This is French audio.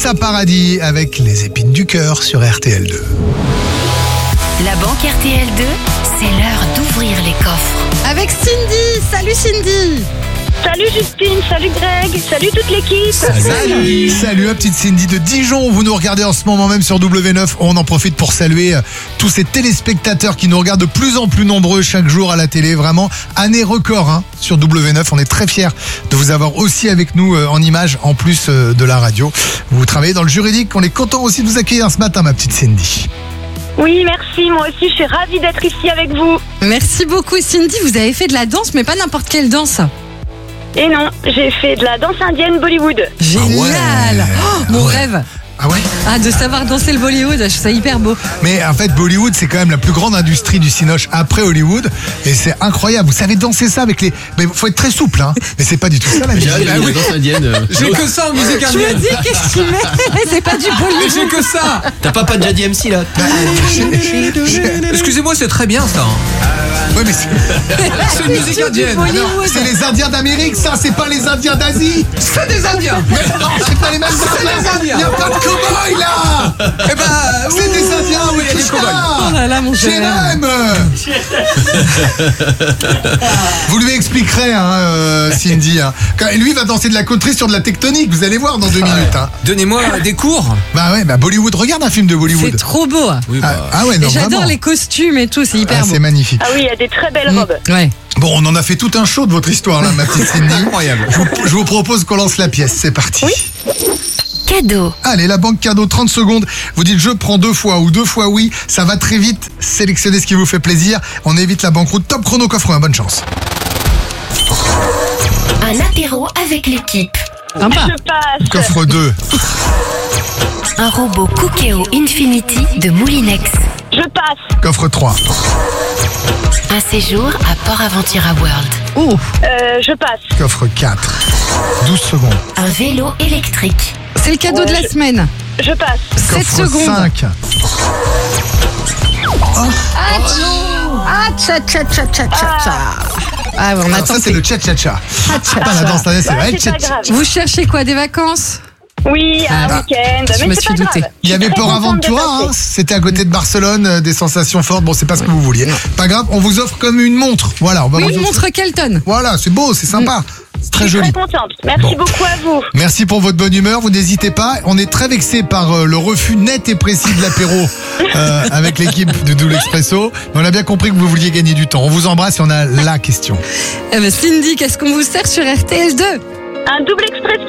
Vanessa Paradis avec les épines du cœur sur RTL2. La banque RTL2, c'est l'heure d'ouvrir les coffres. Avec Cindy. Salut Cindy. Salut Justine, salut Greg, salut toute l'équipe. Salut la petite Cindy de Dijon. Vous nous regardez en ce moment même sur W9. On en profite pour saluer tous ces téléspectateurs qui nous regardent de plus en plus nombreux chaque jour à la télé. Vraiment, année record sur W9. On est très fiers de vous avoir aussi avec nous en images en plus de la radio. Vous travaillez dans le juridique. On est content aussi de vous accueillir ce matin, ma petite Cindy. Oui, merci, moi aussi je suis ravie d'être ici avec vous. Merci beaucoup Cindy. Vous avez fait de la danse, mais pas n'importe quelle danse. Et non, j'ai fait de la danse indienne Bollywood. Génial. Mon rêve. Ah ouais? De savoir danser le Bollywood, je trouve ça hyper beau. Mais en fait, Bollywood, c'est quand même la plus grande industrie du cinoche après Hollywood. Et c'est incroyable. Vous savez danser ça avec les... Mais faut être très souple, Mais c'est pas du tout ça, la musique. La danse indienne. J'ai que ça en musique Je me indienne. dis, qu'est-ce que tu mets? C'est pas du Bollywood. J'ai que ça. T'as pas de Jadi MC là? Excusez-moi, c'est très bien ça. Ouais, mais C'est une musique indienne. Bollywood. c'est les Indiens d'Amérique, ça. C'est pas les Indiens d'Asie. C'est des Indiens. Non, c'est pas les mêmes des Indiens. Il y a pas de cow-boy, là. Eh ben, C'est des Indiens, oui, il y a des cow-boys. Oh là là, mon cher. Jérém. Vous lui expliquerez, Cindy. Quand lui va danser de la country sur de la tectonique. Vous allez voir dans 2 minutes. Donnez-moi des cours. Bah ouais, Bollywood. Regarde un film de Bollywood. C'est trop beau. Oui, Ah ouais, non, Et j'adore vraiment. les costumes et tout, c'est hyper beau. C'est magnifique. Ah oui, il y a des très belles robes. Ouais. Bon, on en a fait tout un show de votre histoire, là, ma petite Cindy. Incroyable. Je vous propose qu'on lance la pièce. C'est parti. Cadeau. Allez, la banque cadeau, 30 secondes. Vous dites je prends 2 fois ou 2 fois oui. Ça va très vite. Sélectionnez ce qui vous fait plaisir. On évite la banqueroute. Top chrono coffre 1. Bonne chance. Un apéro avec l'équipe. Sympa. Je passe. Coffre 2. Un robot Cookéo Infinity de Moulinex. Je passe. Coffre 3. Un séjour à Port Aventura World. Oh. Je passe. Coffre 4. 12 secondes. Un vélo électrique. C'est le cadeau de la semaine. Je passe. 7 Coffre secondes. 5. Ah ouais, on Alors attend. ça, c'est le cha-cha-cha. Pas la danse, c'est vrai. C'est pas grave. Vous cherchez quoi, des vacances? Oui, un week-end, je mais me c'est suis pas doutée. grave. Il y avait Je suis Port très contente Aventura, de passer. c'était à côté de Barcelone, des sensations fortes. Bon, c'est pas ce que vous vouliez. Pas grave, on vous offre comme une montre. Voilà, on va Oui, vous une offrir- montre Kelton. Voilà, c'est beau, c'est sympa. C'est très Je suis joli. très contente. Merci beaucoup à vous. Merci pour votre bonne humeur, vous n'hésitez pas. On est très vexés par le refus net et précis de l'apéro avec l'équipe de Double Expresso. Mais on a bien compris que vous vouliez gagner du temps. On vous embrasse et on a la question. Eh ben, Cindy, qu'est-ce qu'on vous sert sur RTL2? Un double expresso.